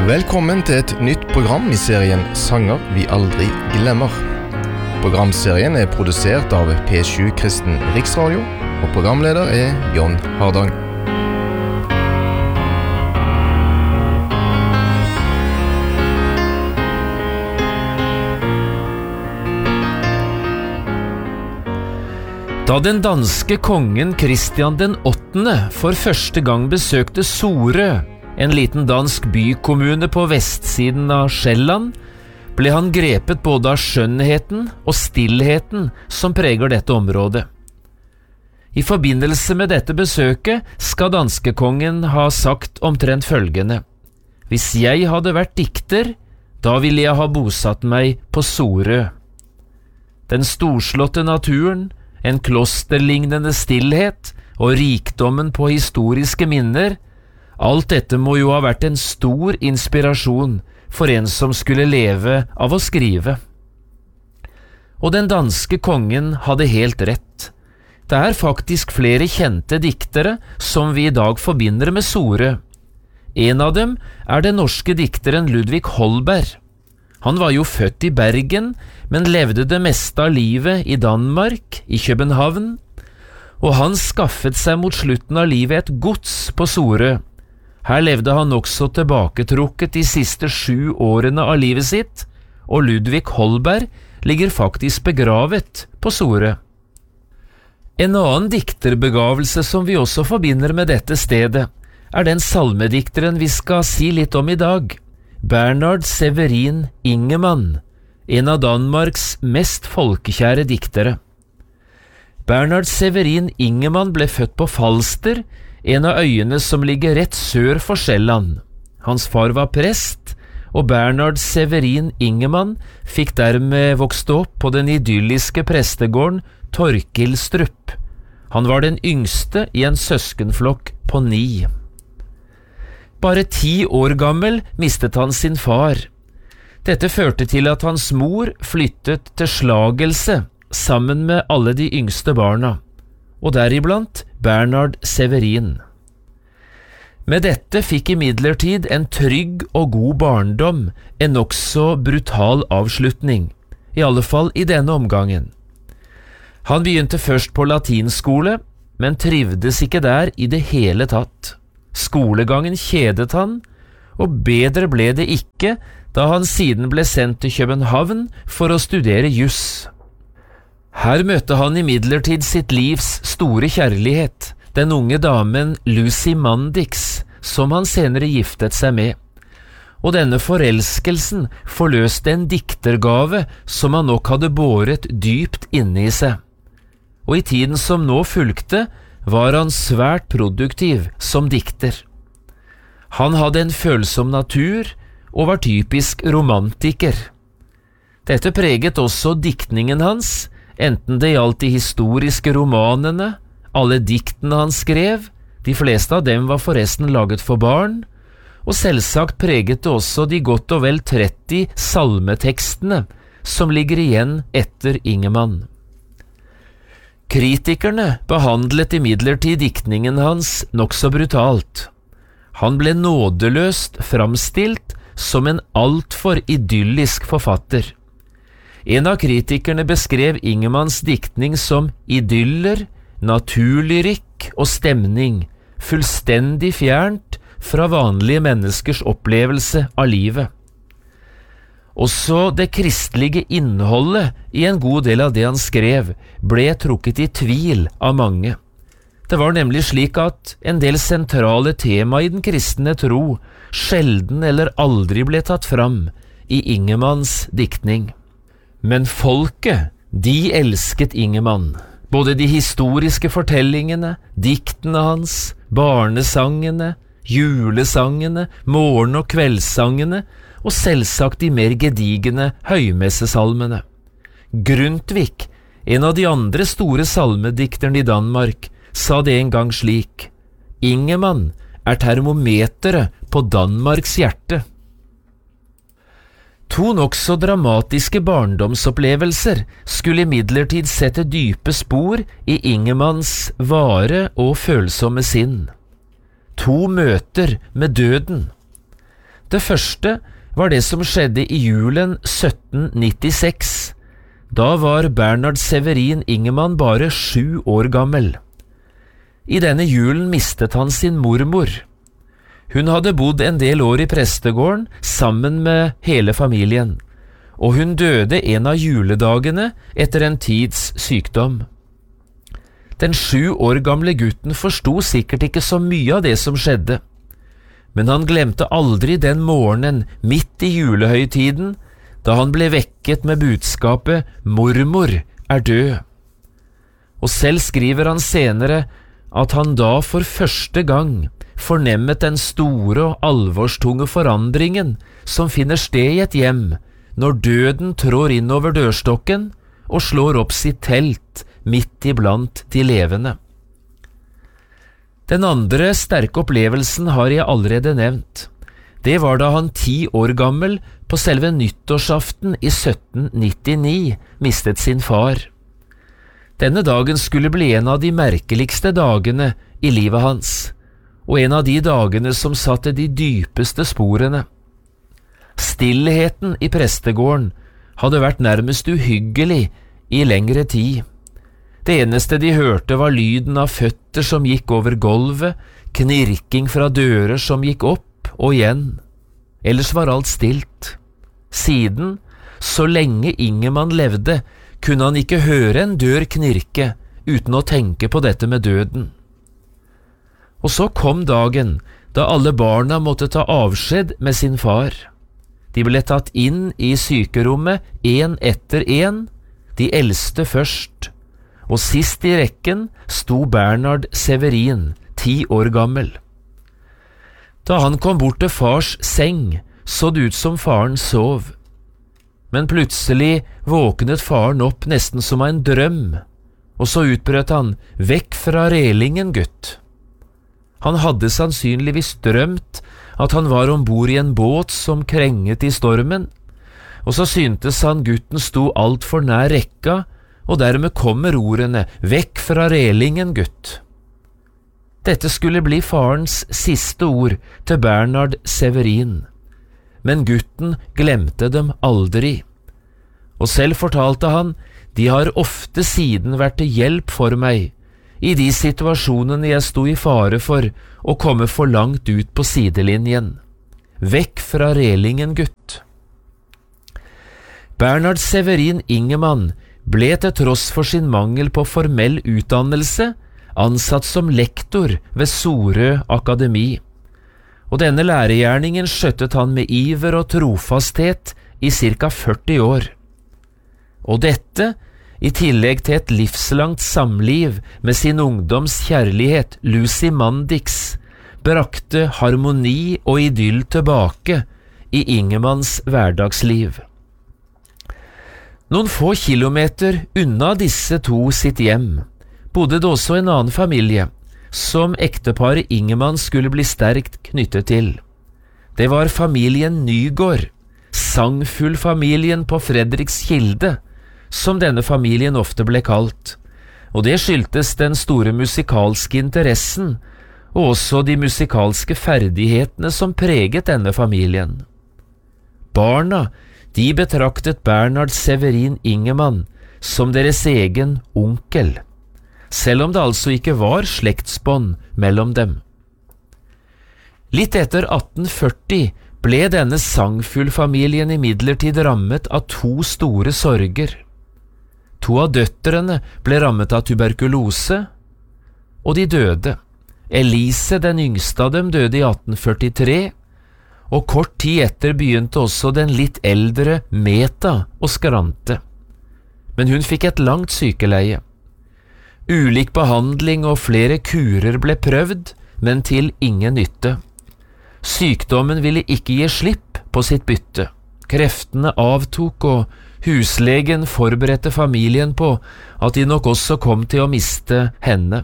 Velkommen til et nytt program i serien Sanger vi aldri glemmer. Programserien er produsert av P7 Kristen Riksradio, og programleder er John Hardang. Da den danske kongen Christian den 8. for første gang besøkte Sorø, en liten dansk bykommune på vestsiden av Sjælland, ble han grepet både av skjønnheten og stillheten som preger dette området. I forbindelse med dette besøket skal danskekongen ha sagt omtrent følgende: «Hvis jeg hadde vært dikter, da ville jeg ha bosatt meg på Sorø.» Den storslåtte naturen, en klosterlignende stillhet og rikdommen på historiske minner, alt dette må jo ha vært en stor inspirasjon for en som skulle leve av å skrive. Og den danske kongen hadde helt rett. Det er faktisk flere kjente diktere som vi i dag forbinder med Sorø. En av dem er den norske dikteren Ludvig Holberg. Han var jo født i Bergen, men levde det meste av livet i Danmark, i København, og han skaffet seg mot slutten av livet et gods på Sorø. Her levde han også tilbaketrukket de siste 7 årene av livet sitt, og Ludvig Holberg ligger faktisk begravet på Sorø. En annen dikterbegavelse som vi også forbinder med dette stedet, er den salmedikteren vi skal si litt om i dag, Bernhard Severin Ingemann, en av Danmarks mest folkekjære diktere. Bernhard Severin Ingemann ble født på Falster, en av øyene som ligger rett sør for Sjælland. Hans far var prest, og Bernhard Severin Ingemann fikk dermed vokst opp på den idylliske prestegården Torkilstrup. Han var den yngste i en søskenflokk på 9. Bare 10 år gammel mistet han sin far. Dette førte til at hans mor flyttet til Slagelse sammen med alle de yngste barna, og deriblant Bernhard Severin. Med dette fikk imidlertid en trygg og god barndom en nokså brutal avslutning, i alle fall i denne omgangen. Han begynte først på latinskole, men trivdes ikke der i det hele tatt. Skolegangen kjedet han, og bedre ble det ikke da han siden ble sendt til København for å studere juss. Her møtte han imidlertid sitt livs store kjærlighet, den unge damen Lucy Mandix, som han senere giftet seg med. Og denne forelskelsen forløste en diktergave som han nok hadde båret dypt inne i seg. Og i tiden som nå fulgte, var han svært produktiv som dikter. Han hadde en følsom natur og var typisk romantiker. Dette preget også diktningen hans, enten det gjaldt de historiske romanene, alle diktene han skrev, de fleste av dem var forresten laget for barn, og selvsagt preget det også de godt og vel 30 salmetekstene som ligger igjen etter Ingemann. Kritikerne behandlet imidlertid diktningen hans nokså brutalt. Han ble nådeløst framstilt som en altfor idyllisk forfatter. En av kritikerne beskrev Ingemanns diktning som idyller, naturlyrikk og stemning, fullstendig fjernt fra vanlige menneskers opplevelse av livet. Også det kristelige innholdet i en god del av det han skrev ble trukket i tvil av mange. Det var nemlig slik at en del sentrale tema i den kristne tro sjelden eller aldri ble tatt fram i Ingemanns diktning. Men folket, de elsket Ingemann. Både de historiske fortellingene, diktene hans, barnesangene, julesangene, morgen- og kveldssangene, og selvsagt de mer gedigene høymessesalmene. Grundtvig, en av de andre store salmedikterne i Danmark, sa det en gang slik: Ingemann er termometeret på Danmarks hjerte. 2 nokså dramatiske barndomsopplevelser skulle imidlertid sette dype spor i Ingemanns vare og følsomme sinn. 2 møter med døden. Det første var det som skjedde i julen 1796. Da var Bernhard Severin Ingemann bare 7 år gammel. I denne julen mistet han sin mormor. Hun hadde bodd en del år i prestegården sammen med hele familien, og hun døde en av juledagene etter en tids sykdom. Den 7 år gamle gutten forstod sikkert ikke så mye av det som skjedde, men han glemte aldri den morgenen midt i julehøytiden, da han ble vekket med budskapet «Mormor er død». Og selv skriver han senere at han da for første gang fornemmet den store og alvorstunge forandringen som finner sted i et hjem når døden trår inn over dørstokken og slår opp sitt telt midt iblant de levende. Den andre sterke opplevelsen har jeg allerede nevnt. Det var da han 10 år gammel på selve nyttårsaften i 1799 mistet sin far. Denne dagen skulle bli en av de merkeligste dagene i livet hans, og en av de dagene som satte de dypeste sporene. Stillheten i prestegården hadde vært nærmest uhyggelig i lengre tid. Det eneste de hørte var lyden av føtter som gikk over gulvet, knirking fra dører som gikk opp og igjen. Ellers var alt stilt. Siden, så lenge Ingemann levde, kunne han ikke høre en dør knirke uten å tenke på dette med døden. Og så kom dagen da alle barna måtte ta avskjed med sin far. De ble tatt inn i sykerommet en etter en, de eldste først, og sist i rekken sto Bernhard Severin, 10 år gammel. Da han kom bort til fars seng, så det ut som faren sov. Men plutselig våknet faren opp nesten som av en drøm, og så utbrøt han, «Vekk fra relingen, gutt!» Han hadde sannsynligvis drømt at han var ombord i en båt som krenget i stormen, og så syntes han gutten sto alt for nær rekka, og dermed kommer ordene, «Vekk fra relingen, gutt!» Dette skulle bli farens siste ord til Bernhard Severin, men gutten glemte dem aldri. Og selv fortalte han, «De har ofte siden vært til hjelp for meg, i de situasjonene jeg sto i fare for å komme for langt ut på sidelinjen. Vekk fra relingen, gutt!» Bernhard Severin Ingemann ble til tross for sin mangel på formell utdannelse ansatt som lektor ved Sorø Akademi, og denne læregjerningen skjøttet han med iver og trofasthet i ca. 40 år. Og dette, i tillegg til et livslangt samliv med sin ungdoms kjærlighet Lucy Mandix, brakte harmoni og idyll tilbake i Ingemanns hverdagsliv. Noen få kilometer unna disse to sitt hjem bodde det også en annen familie, som ekteparet Ingemann skulle bli sterkt knyttet til. Det var familien Nygård, sangfuglfamilien på Fredrikskilde, som denne familien ofte ble kalt, og det skyldtes den store musikalske interessen, og også de musikalske ferdighetene som preget denne familien. Barna, de betraktet Bernhard Severin Ingemann som deres egen onkel, selv om det altså ikke var slektsbånd mellom dem. Litt etter 1840 ble denne sangfuglfamilien imidlertid rammet av 2 store sorger. 2 av døtrene ble rammet av tuberkulose, og de døde. Elise, den yngste av dem, døde i 1843, og kort tid etter begynte også den litt eldre Meta å skrante. Men hun fikk et langt sykeleie. Ulik behandling og flere kurer ble prøvd, men til ingen nytte. Sykdommen ville ikke gi slipp på sitt bytte. Kreftene avtok, og huslegen forberedte familien på at de nok også kom til å miste henne.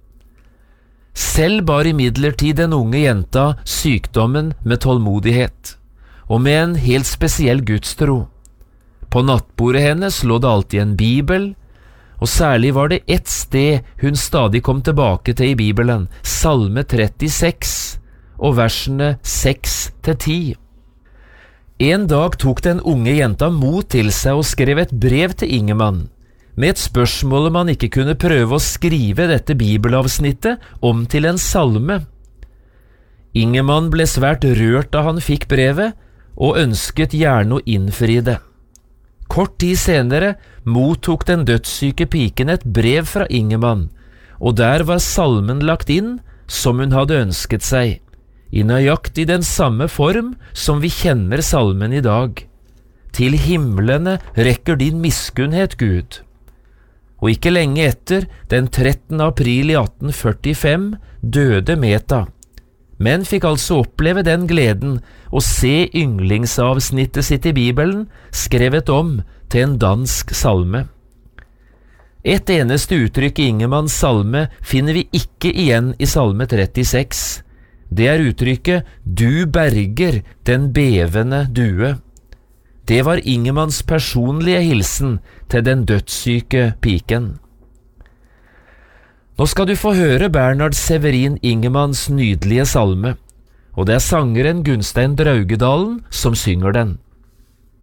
Selv bar imidlertid den unge jenta sykdommen med tålmodighet, og med en helt spesiell gudstro. På nattbordet hennes lå det alltid en bibel, og særlig var det ett sted hun stadig kom tilbake til i Bibelen, Salme 36 og versene 6-10. En dag tok den unge jenta mot til seg og skrev et brev til Ingemann, med et spørsmål om han ikke kunne prøve å skrive dette bibelavsnittet om til en salme. Ingemann ble svært rørt da han fikk brevet, og ønsket gjerne å innfri det. Kort tid senere mottok den dødssyke piken et brev fra Ingemann, og der var salmen lagt inn som hun hadde ønsket seg, i nøyaktig den samme form som vi kjenner salmen i dag. Til himlene rekker din miskunnhet, Gud. Og ikke lenge etter, den 13. april i 1845, døde Meta, men fikk altså oppleve den gleden å se yndlingsavsnittet sitt i Bibelen skrevet om til en dansk salme. Et eneste uttrykk i Ingemanns salme finner vi ikke igjen i salme 36. Det er uttrykket «Du berger den bevende due». Det var Ingemanns personlige hilsen til den dødssyke piken. Nå skal du få høre Bernhard Severin Ingemanns nydelige salme, og det er sangeren Gunstein Draugedalen som synger den.